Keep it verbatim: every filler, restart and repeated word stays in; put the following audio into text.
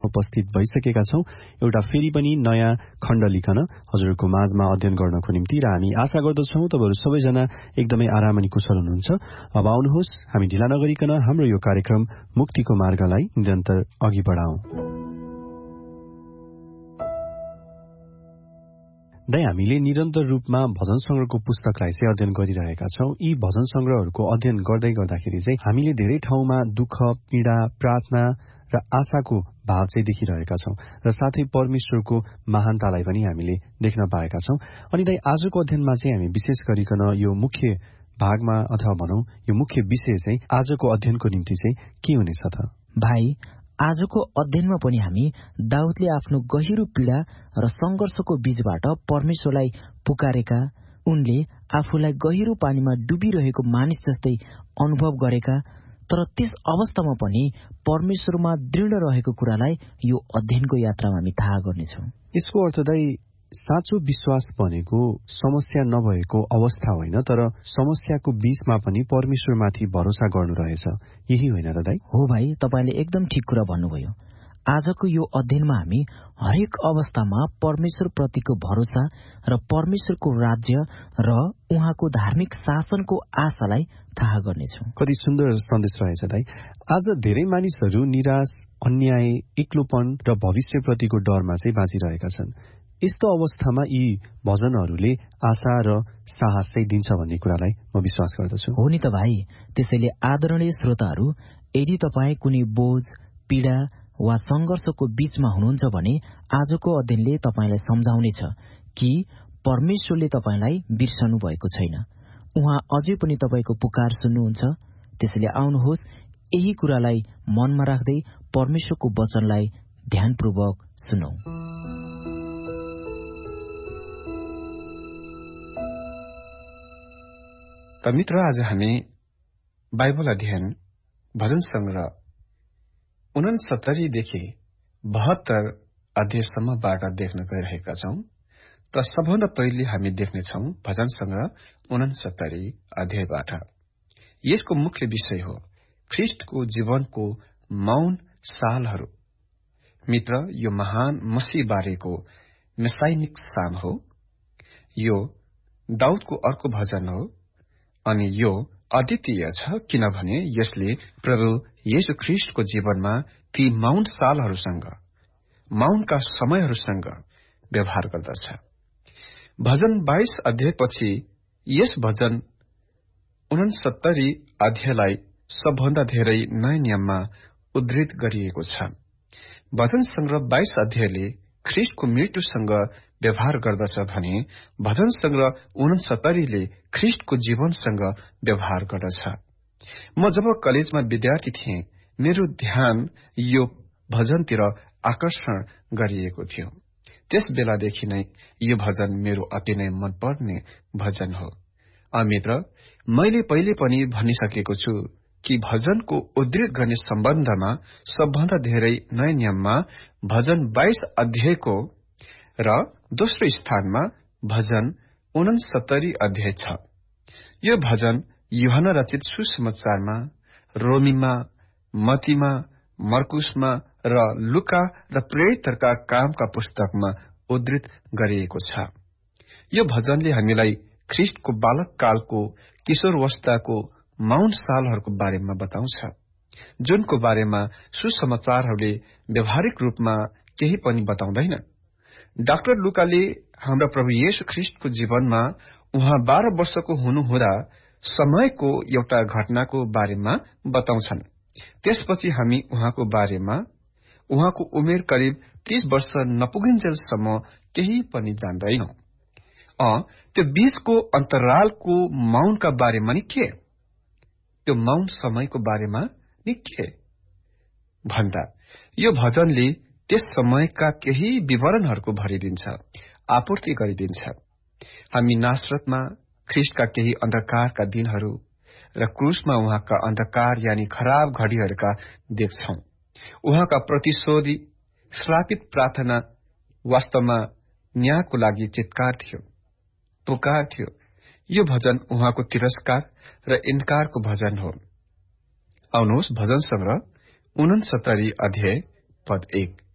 उपस्थित भइसकेका छौं एउटा फेरि पनि नयाँ खण्ड लिखन हजुरको माझमा अध्ययन गर्नको निम्ति र हामी आशा गर्दछौं तपाईहरु सबैजना एकदमै आराम अनि कुशल हुनुहुन्छ। अब आउनुहोस् हामी ढिला नगरिकन हाम्रो यो कार्यक्रम मुक्तिको मार्गलाई निरन्तर अघि बढाउँ। दाइ हामीले निरन्तर रूपमा भजन संग्रहको पुस्तकलाई चाहिँ अध्ययन गरिरहेका छौं। यी भजन संग्रहहरूको अध्ययन गर्दै गर्दाखेरि चाहिँ हामीले धेरै ठाउँमा दुःख, पीडा, प्रार्थना र आशाको भाव चाहिँ देखिरहेका छौं र साथै परमेश्वरको महानतालाई पनि हामीले देख्न पाएका छौं। अनि दाइ आजको अध्ययनमा चाहिँ हामी विशेष गरिकन यो मुख्य भागमा अथवा भनौं यो मुख्य विषय चाहिँ आजको अध्ययनको निम्ति चाहिँ के हुनेछ त? भाइ, आजको अध्ययनमा पनि हामी दाउदले आफ्नो गहिरो पीडा र संघर्षको बीचबाट परमेश्वरलाई पुकारेका, उनले आफूलाई गहिरो पानीमा डुबिरहेको मानिस जस्तै अनुभव गरेका, तर त्यस अवस्थामा पनि परमेश्वरमा दृढ रहेको कुरालाई यो अध्ययनको यात्रामा हामी थाहा गर्नेछौँ। यसको अर्थ दाइ साँचो विश्वास भनेको समस्या नभएको अवस्था होइन, तर समस्याको बीचमा पनि परमेश्वरमाथि भरोसा गर्नु रहेछ, यही होइन र दाइ? हो भाइ, तपाईले एकदम ठिक कुरा भन्नुभयो। आजको यो अध्ययनमा हामी हरेक अवस्थामा परमेश्वर प्रतिको भरोसा र परमेश्वरको राज्य र उहाँको धार्मिक शासनको आशालाई थाहा गर्नेछौँ। कति सुन्दर सन्देश रहेछ दाइ। आज धेरै मानिसहरू निराश, अन्याय, एक्लोपन र भविष्यप्रतिको डरमा चाहिँ बाँचिरहेका छन्। यस्तो अवस्थामा यी भजनहरूले आशा र साहस चाहिँ दिन्छ भन्ने कुरालाई म विश्वास गर्दछु। हो नि त भाइ। त्यसैले आदरणीय श्रोताहरू, यदि तपाईँ कुनै बोझ, पीडा वा संघर्षको बीचमा हुनुहुन्छ भने आजको अध्ययनले तपाईलाई सम्झाउनेछ कि परमेश्वरले तपाईलाई बिर्सनु भएको छैन। उहाँ अझै पनि तपाईको पुकार सुन्नुहुन्छ। त्यसैले आउनुहोस् यही कुरालाई मनमा राख्दै परमेश्वरको वचनलाई ध्यानपूर्वक सुनौं। त मित्र, आज हामी बाइबल अध्ययन भजन संग्रह उनसत्तरीदेखि बहत्तर अध्यायसम्मबाट देख्न गइरहेका छौं। त सबभन्दा पहिले हामी देख्नेछौं भजन संग्रह उनसत्तरी अध्यायबाट। यसको मुख्य विषय हो ख्रिस्टको जीवनको मौन सालहरू। मित्र, यो महान मसीह बारेको मेसाइनिक शान हो। यो दाउदको अर्को भजन हो अनि यो अद्वितीय छ, किनभने यसले प्रभु येशू ख्रिस्टको जीवनमा ती मौन सालहरूसँग, मौनका समयहरूसँग व्यवहार गर्दछ। भजन बाइस अध्यायपछि यस भजन उनसत्तरी अध्यायलाई सबभन्दा धेरै नयाँ नियममा उद्धृत गरिएको छ। भजन संग्रह बाइस अध्यायले ख्रिस्टको मृत्युसँग व्यवहार गर्दछ भने भजन संग्रह उनसत्तरीले ख्रिस्टको जीवनसँग व्यवहार गर्दछ। म जब कलेजमा विद्यार्थी थिएँ, मेरो ध्यान यो भजनतिर आकर्षण गरिएको थियो। त्यस बेलादेखि नै यो भजन मेरो अति नै मनपर्ने भजन हो। मित्र, मैले पहिले पनि भनिसकेको छु कि भजनको उद्धृत गर्ने सम्बन्धमा सबभन्दा धेरै नयाँ नियममा भजन बाइस अध्यायको र दोस्रो स्थानमा भजन उनसत्तरी अध्याय छ। यो भजन यूहन्ना रचित सुसमाचारमा, रोमीमा, मत्तीमा, मर्कुसमा र लुका र प्रेरितहरूका कामका पुस्तकमा उद्धृत गरिएको छ। यो भजनले हामीलाई ख्रिस्टको बालककालको, किशोरावस्थाको मौन सालहरूको बारेमा बताउँछ, जुनको बारेमा सुसमाचारहरूले व्यावहारिक रूपमा केही पनि बताउँदैन। डाक्टर लुकाले हाम्रा प्रभु येशू ख्रिस्टको जीवनमा उहाँ बाह्र वर्षको हुनुहुँदा समयको एउटा घटनाको बारेमा बताउँछन्। त्यसपछि हामी उहाँको बारेमा, उहाँको उमेर करिब तीस वर्ष नपुगिन्जेलसम्म केही पनि जान्दैनौं। अ त्यो बीचको अन्तरालको मौनका बारेमा नि के, त्यो मौन समयको बारेमा नि के भन्दा यो भजनले त्यस समयका केही विवरणहरूको भरिदिन्छ, आपूर्ति गरिदिन्छ। हामी नासरतमा ख्रिस्टका केही अन्धकारका दिनहरू र क्रूसमा उहाँका अन्धकार यानी खराब घड़ीहरूका देख्छौं। उहाँका प्रतिशोधी श्रापित प्रार्थना वास्तवमा न्यायको लागि चित्कार थियो, पुकार थियो। यो भजन उहाँको तिरस्कार र इन्कारको भजन हो। आउनुहोस् भजन संग्रह उनसत्तरी अध्याय पद एक।